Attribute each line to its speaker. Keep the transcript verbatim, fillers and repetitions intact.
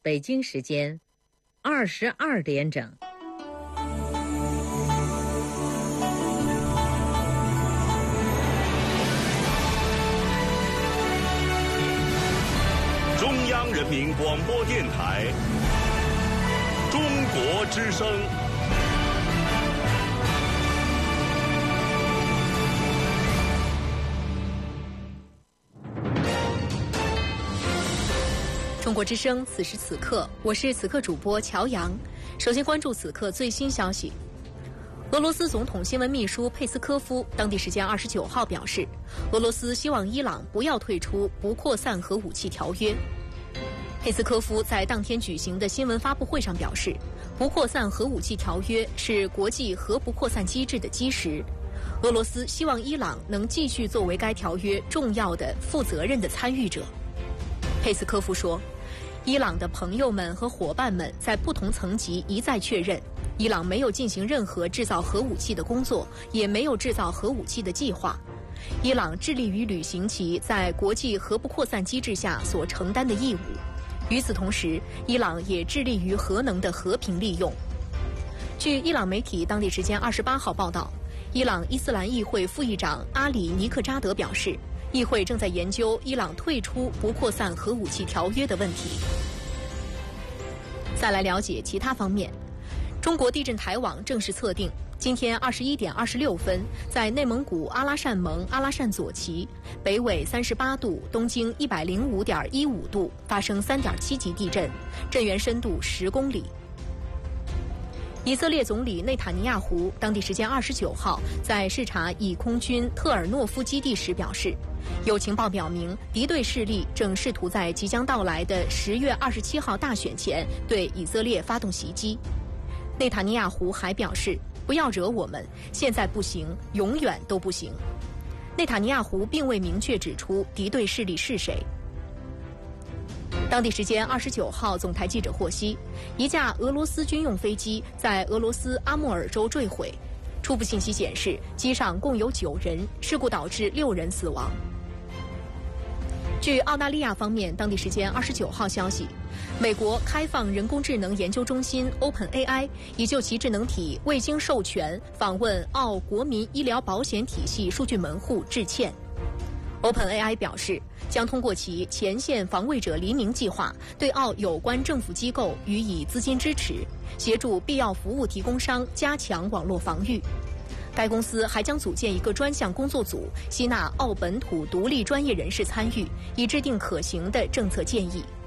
Speaker 1: 北京时间二十二点整。
Speaker 2: 中央人民广播电台中国之声。
Speaker 3: 中国之声，此时此刻，我是此刻主播乔阳。首先关注此刻最新消息。俄罗斯总统新闻秘书佩斯科夫当地时间二十九号表示，俄罗斯希望伊朗不要退出不扩散核武器条约。佩斯科夫在当天举行的新闻发布会上表示，不扩散核武器条约是国际核不扩散机制的基石。俄罗斯希望伊朗能继续作为该条约重要的、负责任的参与者。佩斯科夫说，伊朗的朋友们和伙伴们在不同层级一再确认，伊朗没有进行任何制造核武器的工作，也没有制造核武器的计划。伊朗致力于履行其在国际核不扩散机制下所承担的义务。与此同时，伊朗也致力于核能的和平利用。据伊朗媒体当地时间二十八号报道，伊朗伊斯兰议会副议长阿里尼克扎德表示，议会正在研究伊朗退出不扩散核武器条约的问题。再来了解其他方面，中国地震台网正式测定，今天二十一点二十六分，在内蒙古阿拉善盟阿拉善左旗，北纬三十八度，东经一百零五点一五度，发生三点七级地震，震源深度十公里。以色列总理内塔尼亚胡当地时间二十九号在视察以空军特尔诺夫基地时表示，有情报表明敌对势力正试图在即将到来的十月二十七号大选前对以色列发动袭击。内塔尼亚胡还表示，不要惹我们，现在不行，永远都不行。内塔尼亚胡并未明确指出敌对势力是谁。当地时间二十九号，总台记者获悉，一架俄罗斯军用飞机在俄罗斯阿穆尔州坠毁。初步信息显示，机上共有九人，事故导致六人死亡。据澳大利亚方面当地时间二十九号消息，美国开放人工智能研究中心 OpenAI 已就其智能体未经授权访问澳国民医疗保险体系数据门户致歉。OpenAI 表示，将通过其前线防卫者黎明计划，对澳有关政府机构予以资金支持，协助必要服务提供商加强网络防御。该公司还将组建一个专项工作组，吸纳澳本土独立专业人士参与，以制定可行的政策建议。